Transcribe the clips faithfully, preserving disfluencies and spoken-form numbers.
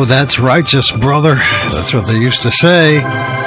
that's righteous, brother. That's what they used to say.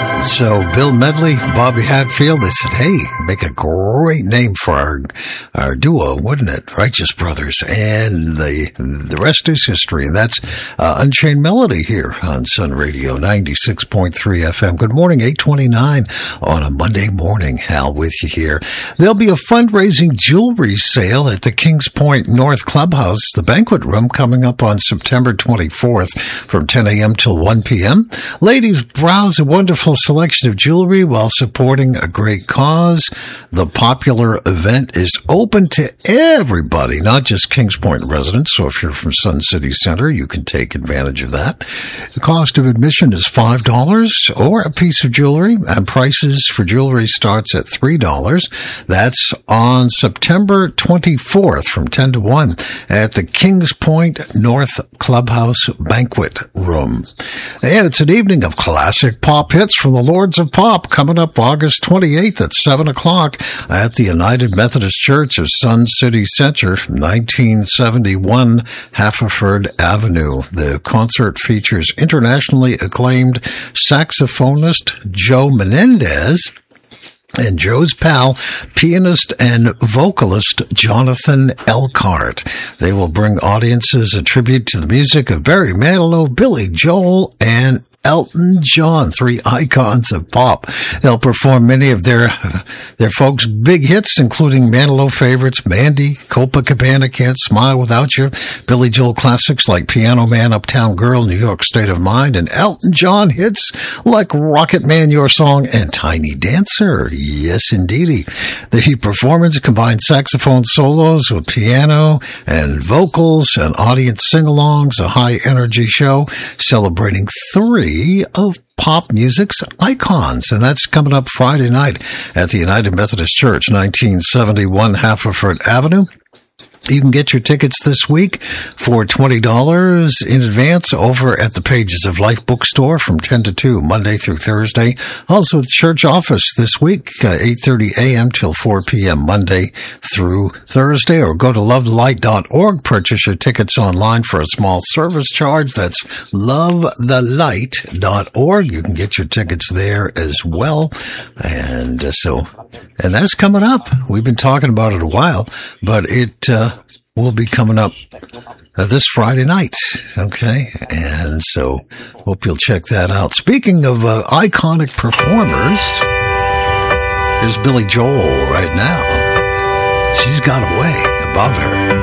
So Bill Medley, Bobby Hatfield, they said, hey, make a great name for our our duo, wouldn't it? Righteous Brothers. And the the rest is history. And that's uh, Unchained Melody here on Sun Radio ninety-six point three F M. Good morning, eight twenty-nine on a Monday morning. Hal with you here. There'll be a fundraising jewelry sale at the Kings Point North Clubhouse, the banquet room, coming up on September twenty-fourth from ten a.m. till one p.m. Ladies, browse a wonderful selection of jewelry while supporting a great cause. The popular event is open to everybody, not just Kings Point residents. So if you're from Sun City Center, you can take advantage of that. The cost of admission is five dollars or a piece of jewelry, and prices for jewelry starts at three dollars. That's on September twenty-fourth from ten to one at the Kings Point North Clubhouse Banquet Room. And it's an evening of classic pop hits from the Lords of Pop coming up August twenty-eighth at seven o'clock at the United Methodist Church of Sun City Center, nineteen seventy-one Haverford Avenue. The concert features internationally acclaimed saxophonist Joe Menendez and Joe's pal, pianist and vocalist Jonathan Elkhart. They will bring audiences a tribute to the music of Barry Manilow, Billy Joel, and Elton John, three icons of pop. They'll perform many of their their folks' big hits, including Manilow favorites Mandy, Copacabana, Can't Smile Without You, Billy Joel classics like Piano Man, Uptown Girl, New York State of Mind, and Elton John hits like Rocket Man, Your Song, and Tiny Dancer. Yes, indeedy. The performance combines saxophone solos with piano and vocals and audience sing-alongs, a high-energy show celebrating three of pop music's icons, and that's coming up Friday night at the United Methodist Church, nineteen seventy-one Haverford Avenue. You can get your tickets this week for twenty dollars in advance over at the Pages of Life bookstore from ten to two, Monday through Thursday. Also, the church office this week, uh, eight thirty a.m. till four p.m., Monday through Thursday. Or go to love the light dot org. Purchase your tickets online for a small service charge. That's love the light dot org. You can get your tickets there as well. And uh, so, and that's coming up. We've been talking about it a while, but it uh, will be coming up uh, this Friday night. Okay. And so hope you'll check that out. Speaking of uh, iconic performers, here's Billy Joel right now. She's got a way about her.